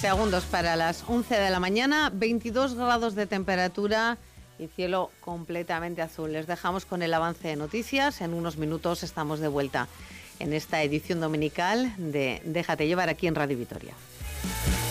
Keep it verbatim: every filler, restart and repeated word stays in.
Segundos para las once de la mañana, veintidós grados de temperatura y cielo completamente azul. Les dejamos con el avance de noticias. En unos minutos estamos de vuelta en esta edición dominical de Déjate llevar aquí en Radio Vitoria.